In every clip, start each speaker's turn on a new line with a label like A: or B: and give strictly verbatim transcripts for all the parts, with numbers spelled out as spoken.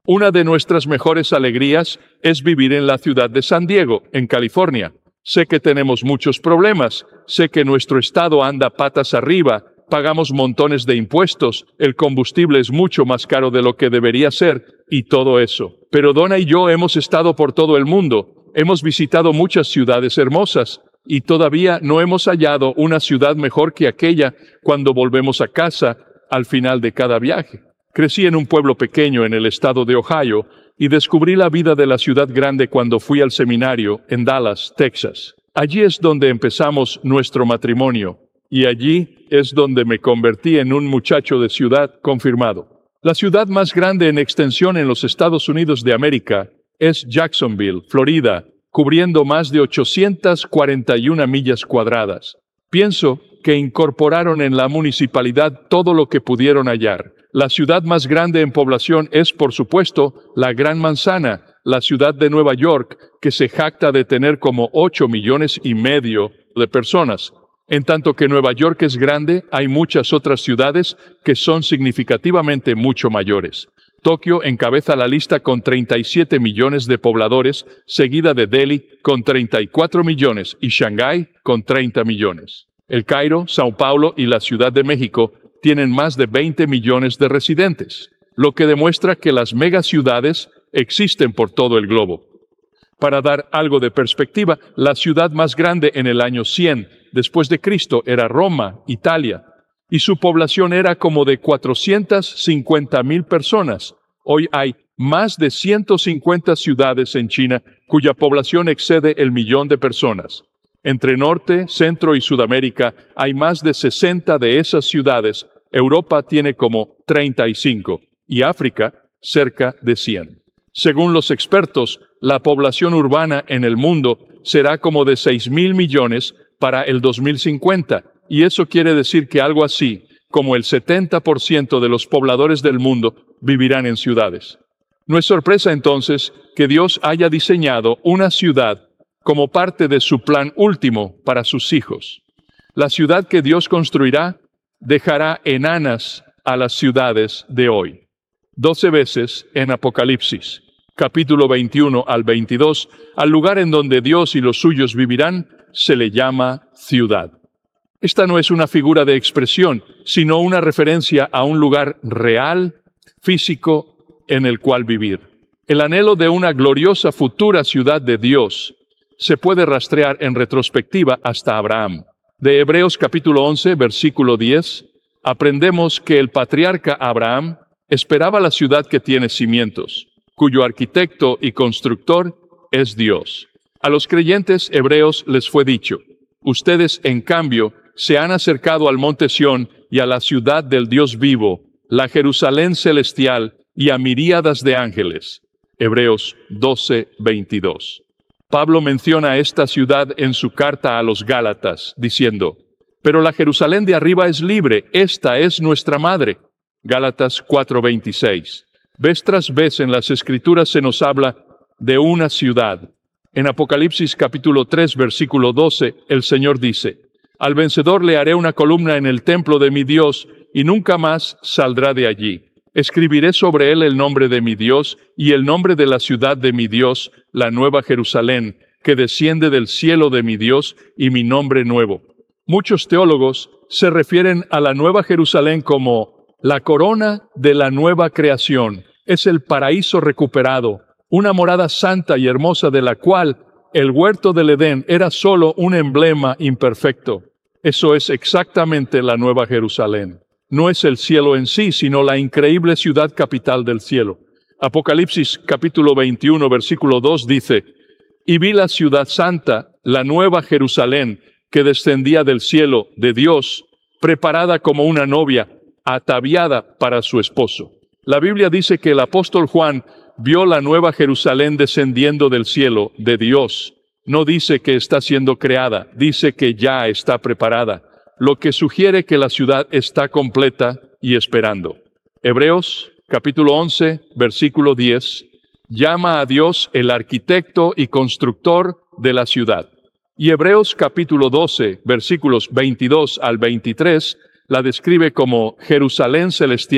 A: Una de nuestras mejores alegrías es vivir en la ciudad de San Diego, en California. Sé que tenemos muchos problemas, sé que nuestro estado anda patas arriba, pagamos montones de impuestos, el combustible es mucho más caro de lo que debería ser, y todo eso. Pero Donna y yo hemos estado por todo el mundo, hemos visitado muchas ciudades hermosas, y todavía no hemos hallado una ciudad mejor que aquella cuando volvemos a casa al final de cada viaje. Crecí en un pueblo pequeño en el estado de Ohio, y descubrí la vida de la ciudad grande cuando fui al seminario en Dallas, Texas. Allí es donde empezamos nuestro matrimonio, y allí es donde me convertí en un muchacho de ciudad confirmado. La ciudad más grande en extensión en los Estados Unidos de América es Jacksonville, Florida, cubriendo más de ochocientas cuarenta y una millas cuadradas. Pienso que incorporaron en la municipalidad todo lo que pudieron hallar. La ciudad más grande en población es, por supuesto, la Gran Manzana, la ciudad de Nueva York, que se jacta de tener como ocho millones y medio de personas. En tanto que Nueva York es grande, hay muchas otras ciudades que son significativamente mucho mayores. Tokio encabeza la lista con treinta y siete millones de pobladores, seguida de Delhi con treinta y cuatro millones y Shanghái con treinta millones. El Cairo, Sao Paulo y la Ciudad de México tienen más de veinte millones de residentes, lo que demuestra que las megaciudades existen por todo el globo. Para dar algo de perspectiva, la ciudad más grande en el año cien después de Cristo era Roma, Italia, y su población era como de cuatrocientas cincuenta mil personas. Hoy hay más de ciento cincuenta ciudades en China cuya población excede el millón de personas. Entre Norte, Centro y Sudamérica hay más de sesenta de esas ciudades. Europa tiene como treinta y cinco y África cerca de cien. Según los expertos, la población urbana en el mundo será como de seis mil millones para el dos mil cincuenta, y eso quiere decir que algo así como el setenta por ciento de los pobladores del mundo vivirán en ciudades. No es sorpresa entonces que Dios haya diseñado una ciudad como parte de su plan último para sus hijos. La ciudad que Dios construirá dejará enanas a las ciudades de hoy. Doce veces en Apocalipsis, capítulo veintiuno al veintidós, al lugar en donde Dios y los suyos vivirán, se le llama ciudad. Esta no es una figura de expresión, sino una referencia a un lugar real, físico, en el cual vivir. El anhelo de una gloriosa futura ciudad de Dios se puede rastrear en retrospectiva hasta Abraham. De Hebreos capítulo once, versículo diez, aprendemos que el patriarca Abraham esperaba la ciudad que tiene cimientos, cuyo arquitecto y constructor es Dios. A los creyentes hebreos les fue dicho: ustedes, en cambio, se han acercado al monte Sión y a la ciudad del Dios vivo, la Jerusalén celestial y a miríadas de ángeles. Hebreos doce, veintidós. Pablo menciona esta ciudad en su carta a los Gálatas, diciendo: pero la Jerusalén de arriba es libre, esta es nuestra madre. Gálatas cuatro, veintiséis. Vez tras vez en las Escrituras se nos habla de una ciudad. En Apocalipsis capítulo tres, versículo doce, el Señor dice: al vencedor le haré una columna en el templo de mi Dios, y nunca más saldrá de allí. Escribiré sobre él el nombre de mi Dios y el nombre de la ciudad de mi Dios, la nueva Jerusalén, que desciende del cielo de mi Dios, y mi nombre nuevo. Muchos teólogos se refieren a la nueva Jerusalén como la corona de la nueva creación. Es el paraíso recuperado, una morada santa y hermosa de la cual el huerto del Edén era solo un emblema imperfecto. Eso es exactamente la nueva Jerusalén. No es el cielo en sí, sino la increíble ciudad capital del cielo. Apocalipsis capítulo veintiuno, versículo dos dice: y vi la ciudad santa, la nueva Jerusalén, que descendía del cielo de Dios, preparada como una novia, ataviada para su esposo. La Biblia dice que el apóstol Juan vio la nueva Jerusalén descendiendo del cielo de Dios. No dice que está siendo creada, dice que ya está preparada, lo que sugiere que la ciudad está completa y esperando. Hebreos capítulo once, versículo diez, llama a Dios el arquitecto y constructor de la ciudad. Y Hebreos capítulo doce, versículos veintidós al veintitrés, la describe como Jerusalén celestial,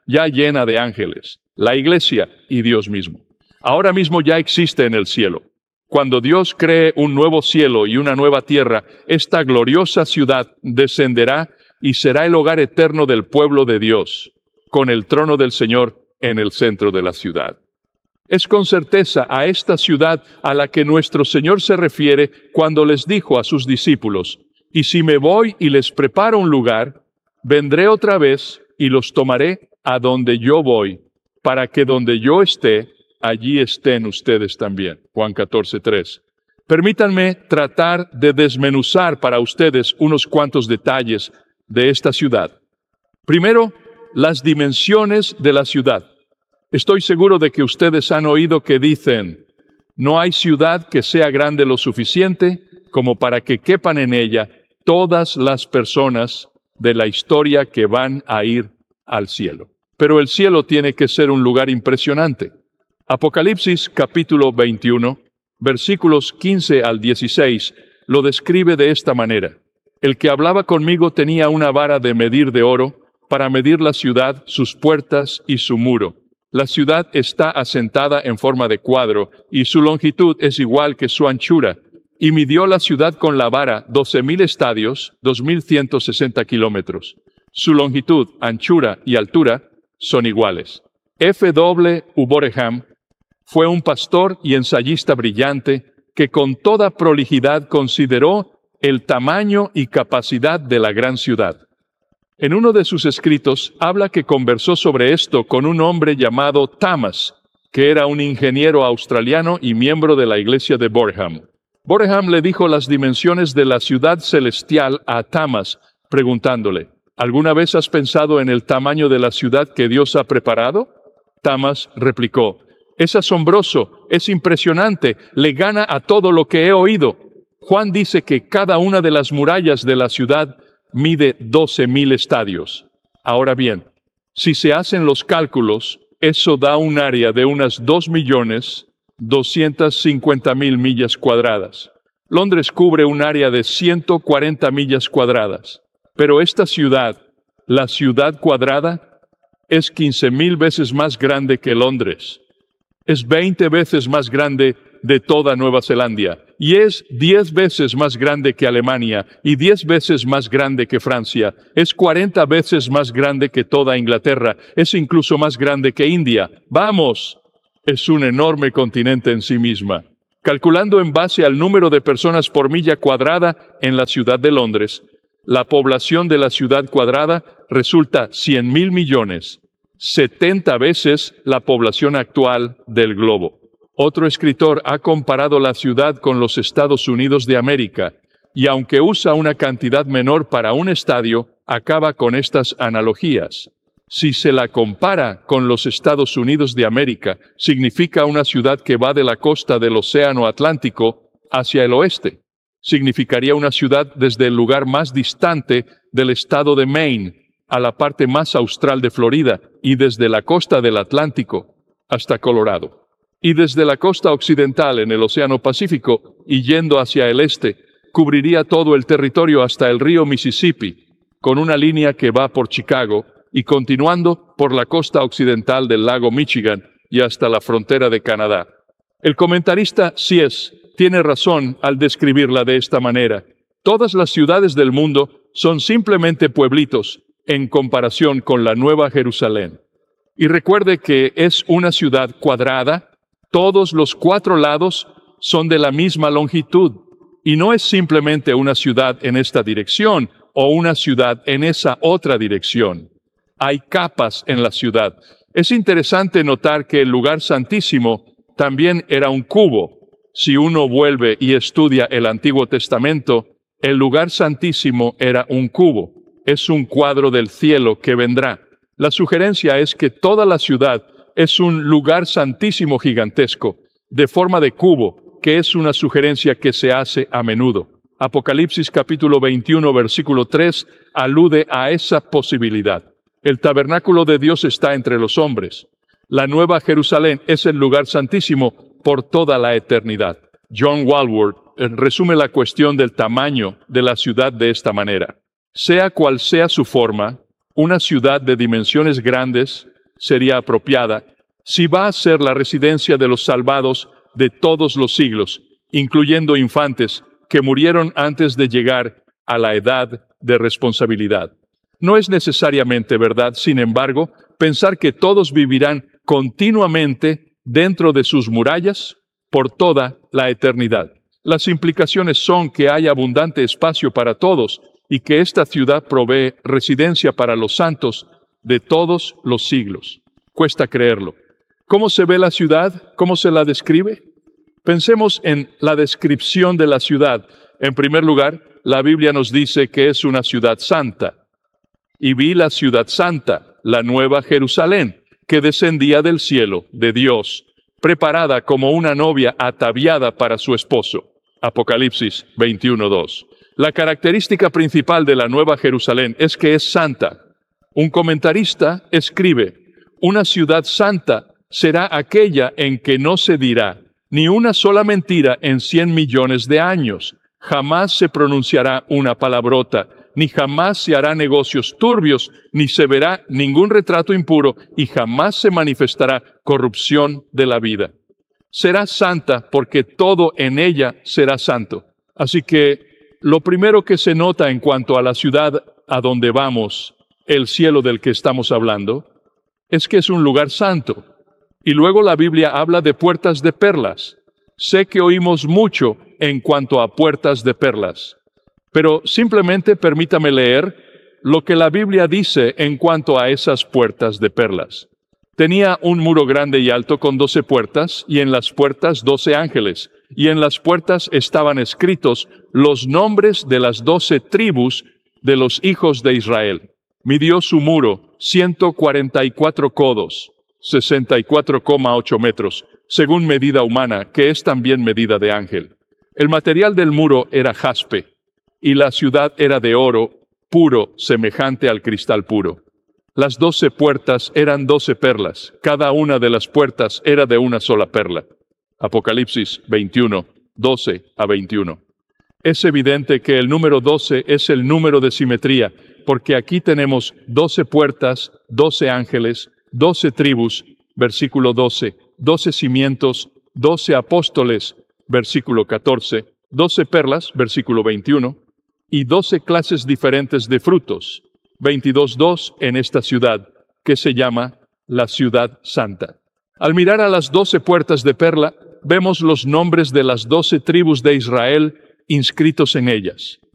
A: ya llena de ángeles, la iglesia y Dios mismo. Ahora mismo ya existe en el cielo. Cuando Dios cree un nuevo cielo y una nueva tierra, esta gloriosa ciudad descenderá y será el hogar eterno del pueblo de Dios, con el trono del Señor en el centro de la ciudad. Es con certeza a esta ciudad a la que nuestro Señor se refiere cuando les dijo a sus discípulos: «Y si me voy y les preparo un lugar, vendré otra vez y los tomaré a donde yo voy, para que donde yo esté, allí estén ustedes también». Juan catorce, tres. Permítanme tratar de desmenuzar para ustedes unos cuantos detalles de esta ciudad. Primero, las dimensiones de la ciudad. Estoy seguro de que ustedes han oído que dicen: no hay ciudad que sea grande lo suficiente como para que quepan en ella todas las personas de la historia que van a ir al cielo. Pero el cielo tiene que ser un lugar impresionante. Apocalipsis capítulo veintiuno, versículos quince al dieciséis, lo describe de esta manera: el que hablaba conmigo tenía una vara de medir de oro para medir la ciudad, sus puertas y su muro. La ciudad está asentada en forma de cuadro, y su longitud es igual que su anchura. Y midió la ciudad con la vara doce mil estadios, dos mil ciento sesenta kilómetros. Su longitud, anchura y altura son iguales. F W Uboreham fue un pastor y ensayista brillante que con toda prolijidad consideró el tamaño y capacidad de la gran ciudad. En uno de sus escritos habla que conversó sobre esto con un hombre llamado Thomas, que era un ingeniero australiano y miembro de la iglesia de Boreham. Boreham le dijo las dimensiones de la ciudad celestial a Thomas, preguntándole: ¿alguna vez has pensado en el tamaño de la ciudad que Dios ha preparado? Thomas replicó: es asombroso, es impresionante, le gana a todo lo que he oído. Juan dice que cada una de las murallas de la ciudad mide doce mil estadios. Ahora bien, si se hacen los cálculos, eso da un área de unas dos millones doscientas cincuenta mil millas cuadradas. Londres cubre un área de ciento cuarenta millas cuadradas. Pero esta ciudad, la ciudad cuadrada, es quince mil veces más grande que Londres. Es veinte veces más grande de toda Nueva Zelanda, y es diez veces más grande que Alemania, y diez veces más grande que Francia, es cuarenta veces más grande que toda Inglaterra, es incluso más grande que India. ¡Vamos! Es un enorme continente en sí misma. Calculando en base al número de personas por milla cuadrada en la ciudad de Londres, la población de la ciudad cuadrada resulta cien mil millones, setenta veces la población actual del globo. Otro escritor ha comparado la ciudad con los Estados Unidos de América, y aunque usa una cantidad menor para un estadio, acaba con estas analogías. Si se la compara con los Estados Unidos de América, significa una ciudad que va de la costa del Océano Atlántico hacia el oeste. Significaría una ciudad desde el lugar más distante del estado de Maine a la parte más austral de Florida, y desde la costa del Atlántico hasta Colorado. Y desde la costa occidental en el Océano Pacífico y yendo hacia el este, cubriría todo el territorio hasta el río Mississippi, con una línea que va por Chicago y continuando por la costa occidental del lago Michigan y hasta la frontera de Canadá. El comentarista Sies tiene razón al describirla de esta manera. Todas las ciudades del mundo son simplemente pueblitos en comparación con la Nueva Jerusalén. Y recuerde que es una ciudad cuadrada. Todos los cuatro lados son de la misma longitud, y no es simplemente una ciudad en esta dirección o una ciudad en esa otra dirección. Hay capas en la ciudad. Es interesante notar que el lugar santísimo también era un cubo. Si uno vuelve y estudia el Antiguo Testamento, el lugar santísimo era un cubo. Es un cuadro del cielo que vendrá. La sugerencia es que toda la ciudad es un lugar santísimo gigantesco, de forma de cubo, que es una sugerencia que se hace a menudo. Apocalipsis capítulo veintiuno, versículo tres, alude a esa posibilidad. El tabernáculo de Dios está entre los hombres. La Nueva Jerusalén es el lugar santísimo por toda la eternidad. John Walworth resume la cuestión del tamaño de la ciudad de esta manera: sea cual sea su forma, una ciudad de dimensiones grandes sería apropiada si va a ser la residencia de los salvados de todos los siglos, incluyendo infantes que murieron antes de llegar a la edad de responsabilidad. No es necesariamente verdad, sin embargo, pensar que todos vivirán continuamente dentro de sus murallas por toda la eternidad. Las implicaciones son que hay abundante espacio para todos y que esta ciudad provee residencia para los santos de todos los siglos. Cuesta creerlo. ¿Cómo se ve la ciudad? ¿Cómo se la describe? Pensemos en la descripción de la ciudad. En primer lugar, la Biblia nos dice que es una ciudad santa. Y vi la ciudad santa, la nueva Jerusalén, que descendía del cielo, de Dios, preparada como una novia ataviada para su esposo. Apocalipsis veintiuno dos. La característica principal de la nueva Jerusalén es que es santa. Un comentarista escribe: una ciudad santa será aquella en que no se dirá ni una sola mentira en cien millones de años. Jamás se pronunciará una palabrota, ni jamás se hará negocios turbios, ni se verá ningún retrato impuro, y jamás se manifestará corrupción de la vida. Será santa porque todo en ella será santo. Así que lo primero que se nota en cuanto a la ciudad a donde vamos, el cielo del que estamos hablando, es que es un lugar santo. Y luego la Biblia habla de puertas de perlas. Sé que oímos mucho en cuanto a puertas de perlas, pero simplemente permítame leer lo que la Biblia dice en cuanto a esas puertas de perlas. Tenía un muro grande y alto con doce puertas, y en las puertas doce ángeles, y en las puertas estaban escritos los nombres de las doce tribus de los hijos de Israel. Midió su muro ciento cuarenta y cuatro codos, sesenta y cuatro coma ocho metros, según medida humana, que es también medida de ángel. El material del muro era jaspe, y la ciudad era de oro puro, semejante al cristal puro. Las doce puertas eran doce perlas, cada una de las puertas era de una sola perla. Apocalipsis veintiuno, doce a veintiuno. Es evidente que el número doce es el número de simetría, porque aquí tenemos doce puertas, doce ángeles, doce tribus, versículo doce, doce cimientos, doce apóstoles, versículo catorce, doce perlas, versículo veintiuno, y doce clases diferentes de frutos, veintidós dos en esta ciudad, que se llama la Ciudad Santa. Al mirar a las doce puertas de perla, vemos los nombres de las doce tribus de Israel inscritos en ellas.